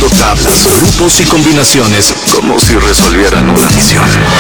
tablas, grupos y combinaciones como si resolvieran una misión.